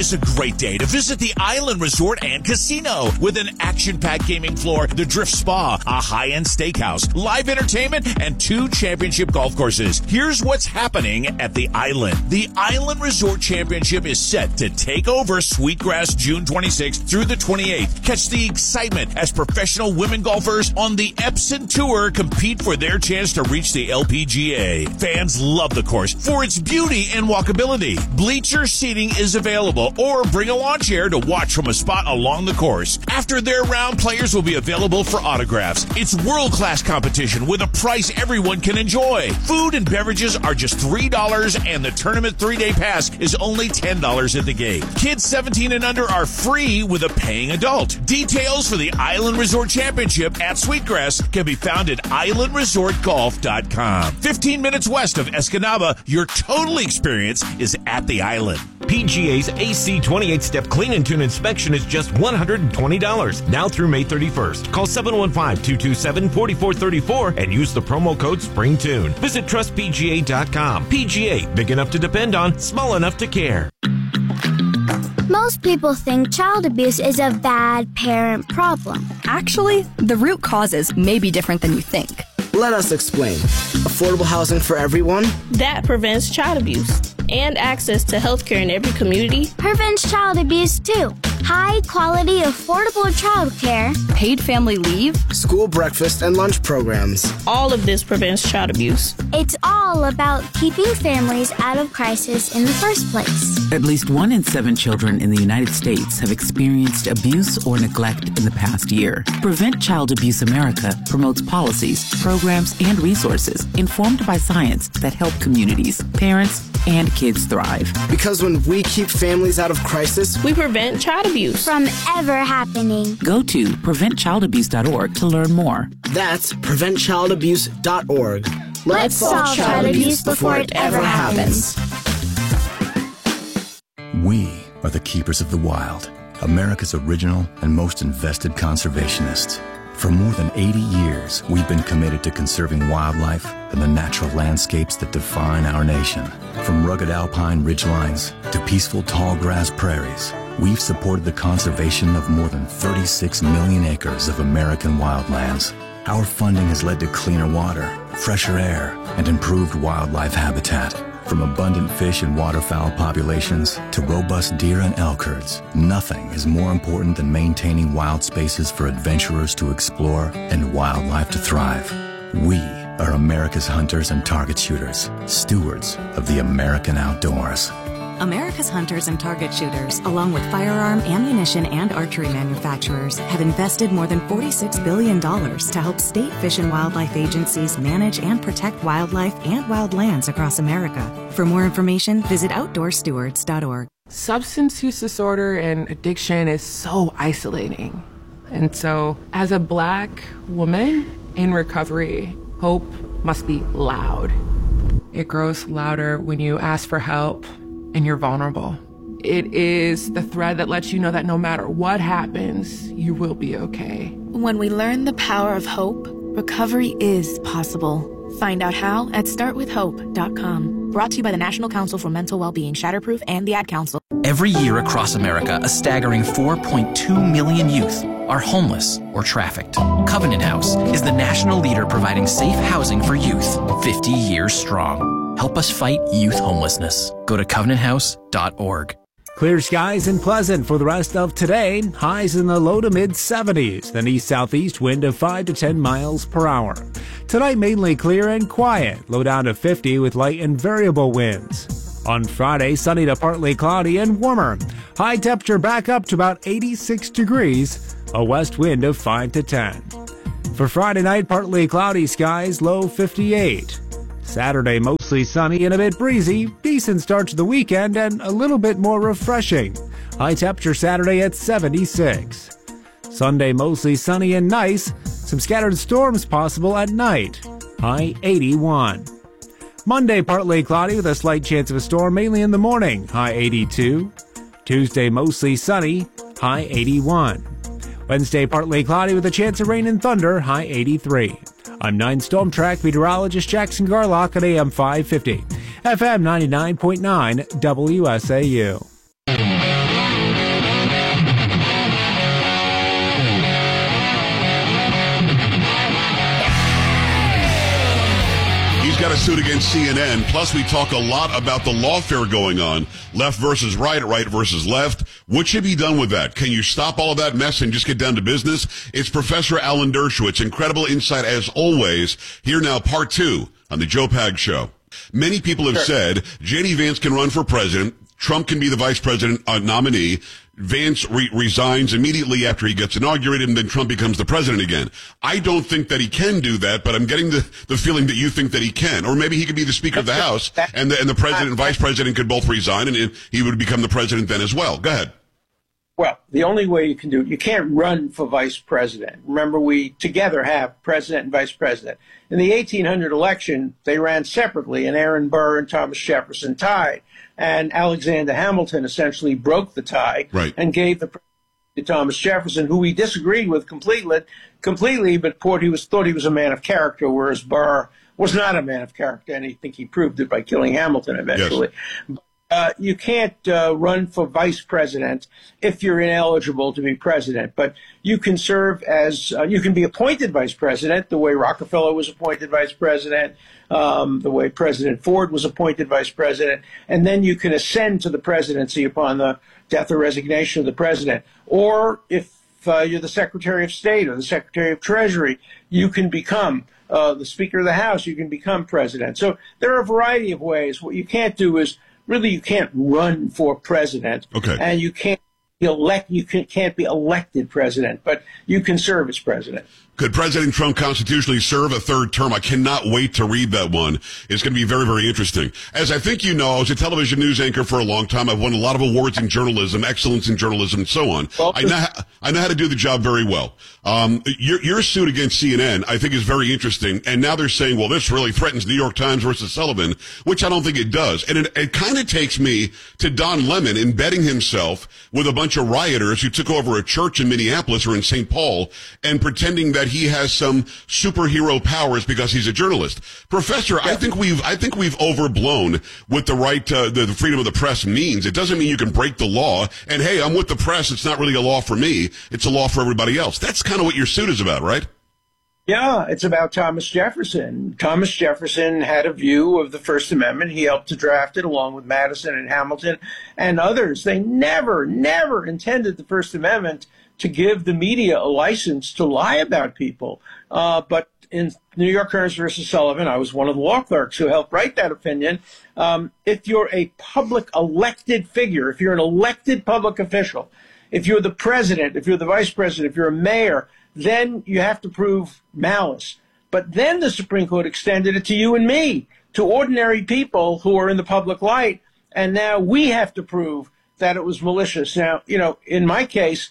is a great day to visit the Island Resort and Casino with an action-packed gaming floor, the Drift Spa, a high-end steakhouse, live entertainment, and 2 championship golf courses. Here's what's happening at the Island. The Island Resort Championship is set to take over Sweetgrass June 26th through the 28th. Catch the excitement as professional women golfers on the Epson Tour compete for their chance to reach the LPGA. Fans love the course for its beauty and walkability. Bleacher seating is available, or bring a lawn chair to watch from a spot along the course. After their round, players will be available for autographs. It's world-class competition with a price everyone can enjoy. Food and beverages are just $3, and the tournament 3-day pass is only $10 at the gate. Kids 17 and under are free with a paying adult. Details for the Island Resort Championship at Sweetgrass can be found at islandresortgolf.com. 15 minutes west of Escanaba, your total experience is at the Island. PGA's AC 28-step clean and tune inspection is just $120 now through May 31st. Call 715-227-4434 and use the promo code SPRINGTUNE. Visit trustpga.com. PGA, big enough to depend on, small enough to care. Most people think child abuse is a bad parent problem. Actually, the root causes may be different than you think. Let us explain. Affordable housing for everyone? That prevents child abuse. And access to health care in every community prevents child abuse too. High-quality, affordable child care. Paid family leave. School breakfast and lunch programs. All of this prevents child abuse. It's all about keeping families out of crisis in the first place. At least 1 in 7 children in the United States have experienced abuse or neglect in the past year. Prevent Child Abuse America promotes policies, programs, and resources informed by science that help communities, parents, and kids thrive. Because when we keep families out of crisis, we prevent child abuse from ever happening. Go to preventchildabuse.org to learn more. That's preventchildabuse.org. Let's solve child abuse before it ever happens. We are the keepers of the wild, America's original and most invested conservationists. For more than 80 years, we've been committed to conserving wildlife and the natural landscapes that define our nation. From rugged alpine ridgelines to peaceful tall grass prairies, we've supported the conservation of more than 36 million acres of American wildlands. Our funding has led to cleaner water, fresher air, and improved wildlife habitat. From abundant fish and waterfowl populations to robust deer and elk herds, nothing is more important than maintaining wild spaces for adventurers to explore and wildlife to thrive. We are America's hunters and target shooters, stewards of the American outdoors. America's hunters and target shooters, along with firearm, ammunition, and archery manufacturers, have invested more than $46 billion to help state fish and wildlife agencies manage and protect wildlife and wildlands across America. For more information, visit outdoorstewards.org. Substance use disorder and addiction is so isolating. And so, as a Black woman in recovery, hope must be loud. It grows louder when you ask for help and you're vulnerable. It is the thread that lets you know that no matter what happens, you will be okay. When we learn the power of hope, recovery is possible. Find out how at startwithhope.com. Brought to you by the National Council for Mental Wellbeing, Shatterproof, and the Ad Council. Every year across America, a staggering 4.2 million youth are homeless or trafficked. Covenant House is the national leader providing safe housing for youth, 50 years strong. Help us fight youth homelessness. Go to covenanthouse.org. Clear skies and pleasant for the rest of today. Highs in the low to mid 70s. An east-southeast wind of 5 to 10 miles per hour. Tonight mainly clear and quiet. Low down to 50 with light and variable winds. On Friday, sunny to partly cloudy and warmer. High temperature back up to about 86 degrees. A west wind of 5 to 10. For Friday night, partly cloudy skies, low 58. Saturday, mostly sunny and a bit breezy. Decent start to the weekend and a little bit more refreshing. High temperature Saturday at 76. Sunday, mostly sunny and nice. Some scattered storms possible at night. High 81. Monday, partly cloudy with a slight chance of a storm mainly in the morning. High 82. Tuesday, mostly sunny. High 81. Wednesday, partly cloudy with a chance of rain and thunder. High 83. I'm 9 Storm Track meteorologist Jackson Garlock at AM 550. FM 99.9 WSAU. got a suit against CNN. Plus, we talk a lot about the lawfare going on. Left versus right, right versus left. What should be done with that? Can you stop all of that mess and just get down to business? It's Professor Alan Dershowitz. Incredible insight as always. Here now, part 2 on the Joe Pag Show. Many people have said J.D. Vance can run for president. Trump can be the vice president nominee. Vance resigns immediately after he gets inaugurated, and then Trump becomes the president again. I don't think that he can do that, but I'm getting the feeling that you think that he can. Or maybe he could be the Speaker of the House, and the president and vice president could both resign, and he would become the president then as well. Go ahead. Well, the only way you can do it, you can't run for vice president. Remember, we together have president and vice president. In the 1800 election, they ran separately, and Aaron Burr and Thomas Jefferson tied. And Alexander Hamilton essentially broke the tie and gave the presidency to Thomas Jefferson, who he disagreed with completely, but thought he was a man of character, whereas Burr was not a man of character, and I think he proved it by killing Hamilton eventually. Yes. You can't run for vice president if you're ineligible to be president, but you can serve as you can be appointed vice president the way Rockefeller was appointed vice president, the way President Ford was appointed vice president, and then you can ascend to the presidency upon the death or resignation of the president. Or if you're the Secretary of State or the Secretary of Treasury, you can become the Speaker of the House. You can become president. So there are a variety of ways. What you can't do is really, you can't run for president, and you can't be elected president, but you can serve as president. Could President Trump constitutionally serve a third term? I cannot wait to read that one. It's going to be very, very interesting. As I think you know, I was a television news anchor for a long time. I've won a lot of awards in journalism, excellence in journalism, and so on. Well, I know how to do the job very well. Your suit against CNN, I think, is very interesting. And now they're saying, well, this really threatens New York Times versus Sullivan, which I don't think it does. And it kind of takes me to Don Lemon embedding himself with a bunch of rioters who took over a church in Minneapolis or in St. Paul and pretending that he has some superhero powers because he's a journalist. Professor, I think we've overblown what the right the freedom of the press means. It doesn't mean you can break the law. And hey, I'm with the press. It's not really a law for me. It's a law for everybody else. That's kind of what your suit is about, right? Yeah, it's about Thomas Jefferson. Thomas Jefferson had a view of the First Amendment. He helped to draft it along with Madison and Hamilton and others. They never intended the First Amendment to give the media a license to lie about people. But in New York Times versus Sullivan, I was one of the law clerks who helped write that opinion. If you're a public elected figure, if you're an elected public official, if you're the president, if you're the vice president, if you're a mayor, then you have to prove malice. But then the Supreme Court extended it to you and me, to ordinary people who are in the public light. And now we have to prove that it was malicious. Now, you know, in my case,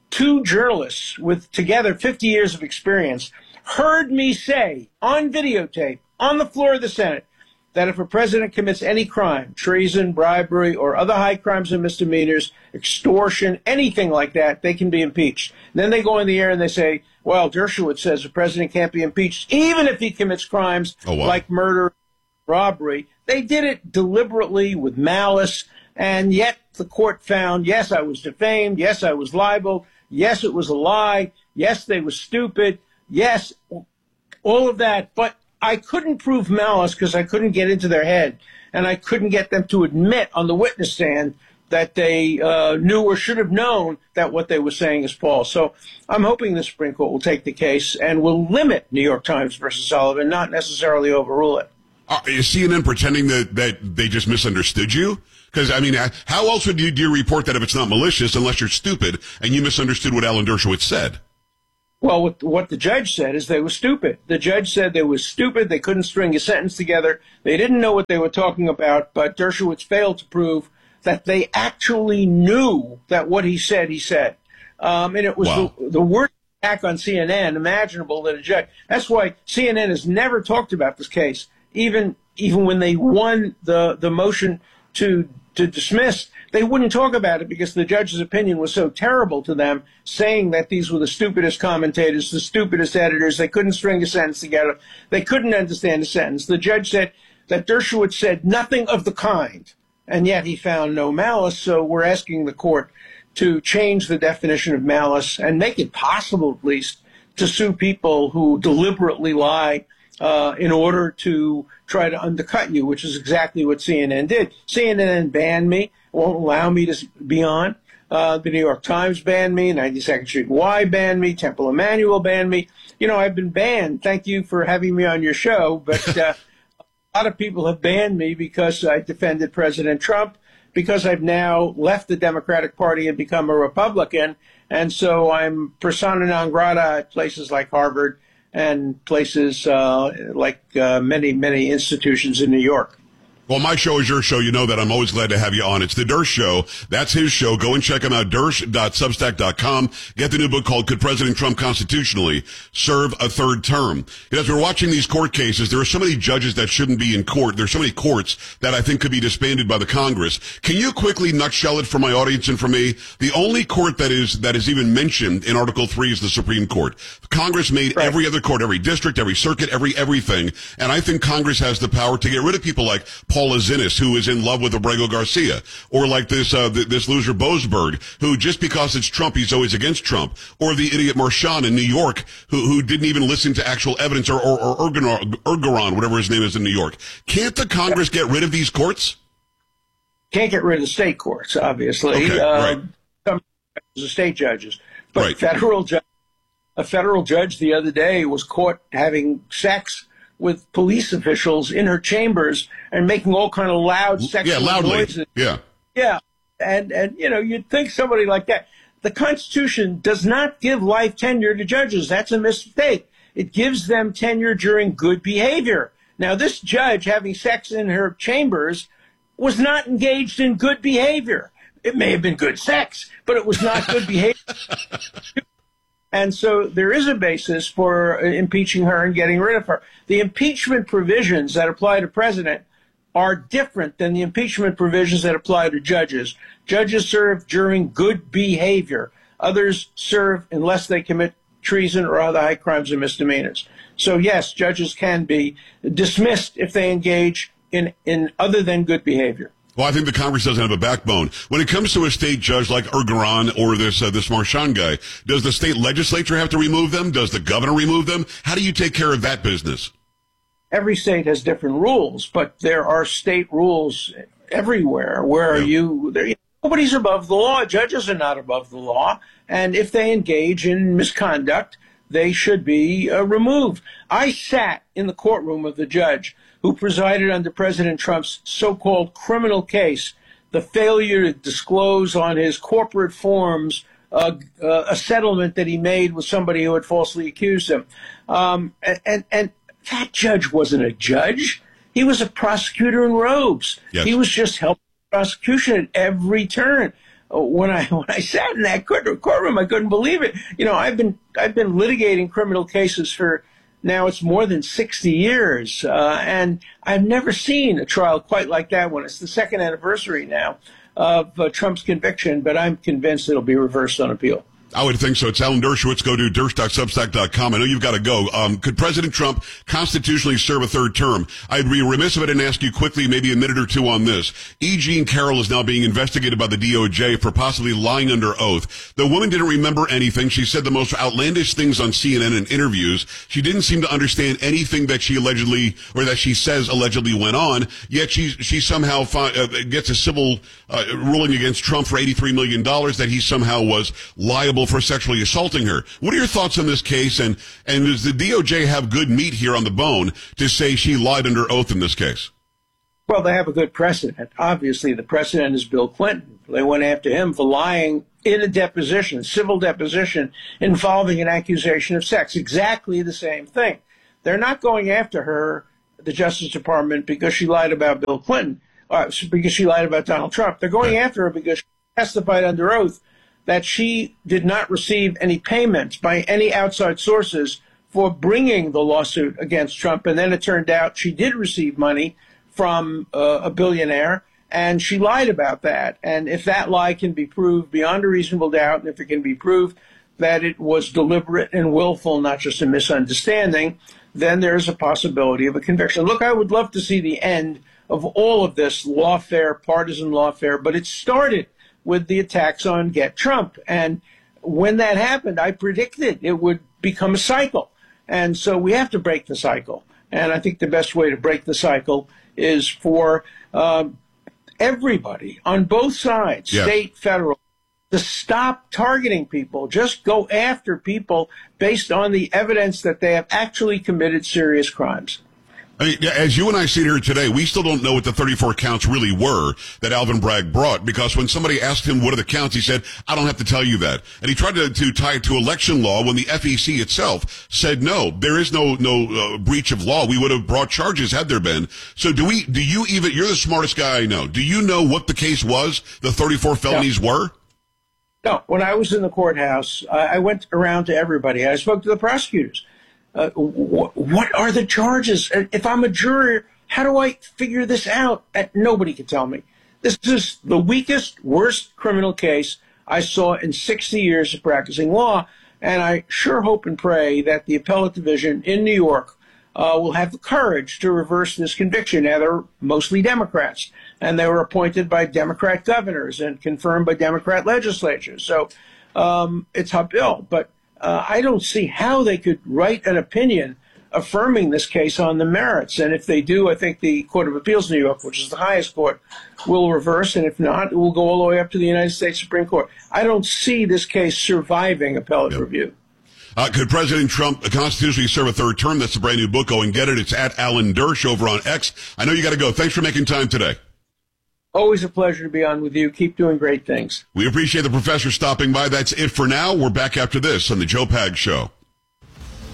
2 journalists with together 50 years of experience heard me say on videotape on the floor of the Senate that if a president commits any crime, treason, bribery, or other high crimes and misdemeanors, extortion, anything like that, they can be impeached. And then they go in the air and they say, well, Dershowitz says the president can't be impeached even if he commits crimes like murder, robbery. They did it deliberately with malice, and yet the court found, yes, I was defamed, yes, I was libeled, yes, it was a lie, yes, they were stupid, yes, all of that, but I couldn't prove malice because I couldn't get into their head, and I couldn't get them to admit on the witness stand that they knew or should have known that what they were saying is false. So I'm hoping the Supreme Court will take the case and will limit New York Times versus Sullivan, not necessarily overrule it. Is CNN pretending that they just misunderstood you? Because, I mean, how else would you report that if it's not malicious unless you're stupid and you misunderstood what Alan Dershowitz said? Well, what the judge said is they were stupid. The judge said they were stupid. They couldn't string a sentence together. They didn't know what they were talking about, but Dershowitz failed to prove that they actually knew that what he said, he said. And it was the worst attack on CNN imaginable that a judge. That's why CNN has never talked about this case, even when they won the motion to dismiss. They wouldn't talk about it because the judge's opinion was so terrible to them, saying that these were the stupidest commentators, the stupidest editors. They couldn't string a sentence together. They couldn't understand a sentence. The judge said that Dershowitz said nothing of the kind, and yet he found no malice. So we're asking the court to change the definition of malice and make it possible, at least, to sue people who deliberately lie in order to try to undercut you, which is exactly what CNN did. CNN banned me, won't allow me to be on. The New York Times banned me, 92nd Street Y banned me, Temple Emmanuel banned me. You know, I've been banned. Thank you for having me on your show, but a lot of people have banned me because I defended President Trump, because I've now left the Democratic Party and become a Republican, and so I'm persona non grata at places like Harvard and places like many institutions in New York. Well, my show is your show. You know that. I'm always glad to have you on. It's the Dersh Show. That's his show. Go and check him out, dersh.substack.com. Get the new book called Could President Trump Constitutionally Serve a Third Term? As we're watching these court cases, there are so many judges that shouldn't be in court. There's so many courts that I think could be disbanded by the Congress. Can you quickly nutshell it for my audience and for me? The only court that is even mentioned in Article 3 is the Supreme Court. Congress made every other court, every district, every circuit, everything. And I think Congress has the power to get rid of people like Paul Azinis, who is in love with Abrego Garcia, or like this loser Boasberg, who just because it's Trump, he's always against Trump, or the idiot Marchand in New York, who didn't even listen to actual evidence, or Ergeron, whatever his name is in New York. Can't the Congress get rid of these courts? Can't get rid of the state courts, obviously. Okay, right. Some the state judges, but a federal judge the other day was caught having sex with police officials in her chambers and making all kind of loud sexual noises. Yeah. And you know, you'd think somebody like that. The Constitution does not give life tenure to judges. That's a mistake. It gives them tenure during good behavior. Now, this judge having sex in her chambers was not engaged in good behavior. It may have been good sex, but it was not good behavior. And so there is a basis for impeaching her and getting rid of her. The impeachment provisions that apply to president are different than the impeachment provisions that apply to judges. Judges serve during good behavior. Others serve unless they commit treason or other high crimes and misdemeanors. So, yes, judges can be dismissed if they engage in other than good behavior. Well, I think the Congress doesn't have a backbone. When it comes to a state judge like Ergeron or this Marchand guy, does the state legislature have to remove them? Does the governor remove them? How do you take care of that business? Every state has different rules, but there are state rules everywhere where nobody's above the law. Judges are not above the law. And if they engage in misconduct, they should be removed. I sat in the courtroom of the judge who presided under President Trump's so-called criminal case, the failure to disclose on his corporate forms a settlement that he made with somebody who had falsely accused him. And that judge wasn't a judge. He was a prosecutor in robes. Yes. He was just helping the prosecution at every turn. When I sat in that courtroom, I couldn't believe it. You know, I've been litigating criminal cases for now it's more than 60 years, and I've never seen a trial quite like that one. It's the second anniversary now of Trump's conviction, but I'm convinced it'll be reversed on appeal. I would think so. It's Alan Dershowitz. Go to dersh.substack.com. I know you've got to go. Could President Trump constitutionally serve a third term? I'd be remiss if I didn't ask you quickly, maybe a minute or two on this. E. Jean Carroll is now being investigated by the DOJ for possibly lying under oath. The woman didn't remember anything. She said the most outlandish things on CNN in interviews. She didn't seem to understand anything that she allegedly, or that she says allegedly went on, yet she somehow gets a civil ruling against Trump for $83 million that he somehow was liable for sexually assaulting her. What are your thoughts on this case, and does the DOJ have good meat here on the bone to say she lied under oath in this case? Well, they have a good precedent. Obviously, the precedent is Bill Clinton. They went after him for lying in a deposition, civil deposition, involving an accusation of sex. Exactly the same thing. They're not going after her, the Justice Department, because she lied about Bill Clinton, because she lied about Donald Trump. They're going after her because she testified under oath that she did not receive any payments by any outside sources for bringing the lawsuit against Trump. And then it turned out she did receive money from a billionaire, and she lied about that. And if that lie can be proved beyond a reasonable doubt, and if it can be proved that it was deliberate and willful, not just a misunderstanding, then there's a possibility of a conviction. Look, I would love to see the end of all of this lawfare, partisan lawfare, but it started with the attacks on Get Trump. And when that happened, I predicted it would become a cycle. And so we have to break the cycle. And I think the best way to break the cycle is for everybody on both sides, state, federal, to stop targeting people. Just go after people based on the evidence that they have actually committed serious crimes. I mean, as you and I sit here today, we still don't know what the 34 counts really were that Alvin Bragg brought, because when somebody asked him what are the counts, he said, I don't have to tell you that. And he tried to tie it to election law when the FEC itself said, no, there is no breach of law. We would have brought charges had there been. So you're the smartest guy I know. Do you know what the case was, the 34 felonies were? No, when I was in the courthouse, I went around to everybody. I spoke to the prosecutors. What are the charges? If I'm a juror, how do I figure this out? Nobody can tell me. This is the weakest, worst criminal case I saw in 60 years of practicing law, and I sure hope and pray that the appellate division in New York will have the courage to reverse this conviction. Now, they're mostly Democrats, and they were appointed by Democrat governors and confirmed by Democrat legislatures. So it's uphill, but I don't see how they could write an opinion affirming this case on the merits. And if they do, I think the Court of Appeals in New York, which is the highest court, will reverse. And if not, it will go all the way up to the United States Supreme Court. I don't see this case surviving appellate review. Could President Trump constitutionally serve a third term? That's a brand new book. Go and get it. It's at Alan Dersh over on X. I know you got to go. Thanks for making time today. Always a pleasure to be on with you. Keep doing great things. We appreciate the professor stopping by. That's it for now. We're back after this on the Joe Pags Show.